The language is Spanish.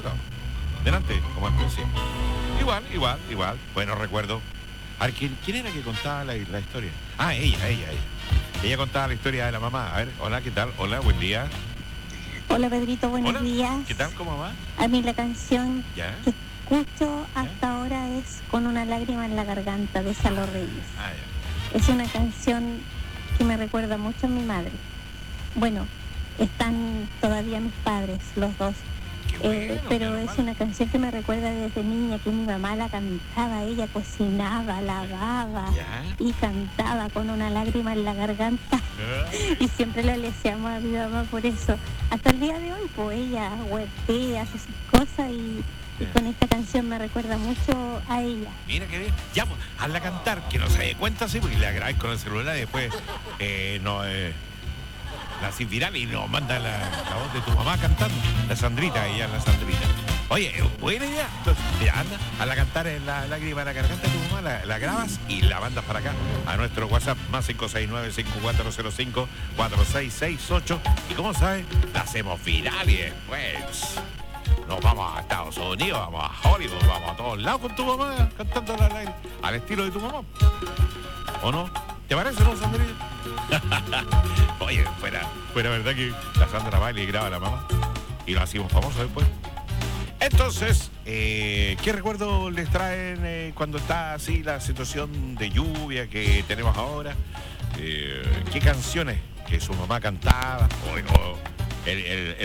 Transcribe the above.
otro. Delante, como al principio. Igual. Bueno, recuerdo. A ver, ¿quién era que contaba la historia? Ah, ella. Ella contaba la historia de la mamá. A ver, hola, ¿qué tal? Hola, buen día. Hola Pedrito, buenos Hola. días. ¿Qué tal? ¿Cómo va? A mí la canción ¿Ya? que escucho hasta ahora es Con una lágrima en la garganta de Salo Reyes. Ah, ya. Es una canción que me recuerda mucho a mi madre. Bueno, están todavía mis padres, los dos. Qué bueno, Pero qué es una canción que me recuerda desde niña, que mi mamá la cantaba, ella cocinaba, lavaba ¿Ya? y cantaba con una lágrima en la garganta. Y siempre le deseamos a mi mamá por eso. Hasta el día de hoy, pues ella huertea, hace sus cosas y con esta canción me recuerda mucho a ella. Mira qué bien. Ya, pues, hazla cantar, que no se dé cuenta, sí, porque le grabáis con el celular y después la haces viral y nos manda la voz de tu mamá cantando. La Sandrita, ella es la Sandrita. Oye, buena idea. Entonces, mira, anda, hazla cantar en la lágrima de la garganta de tu mamá, la grabas y la mandas para acá, a nuestro WhatsApp, más 569-5405-4668. Y como sabes, la hacemos viral y después nos vamos a Estados Unidos, vamos a Hollywood, vamos a todos lados con tu mamá cantando al estilo de tu mamá. ¿O no? ¿Te parece, no, Sandrita? Oye, fuera verdad que la Sandra baila y graba a la mamá y lo hacemos famoso después. Entonces, ¿qué recuerdo les traen cuando está así la situación de lluvia que tenemos ahora? ¿Qué canciones que su mamá cantaba? El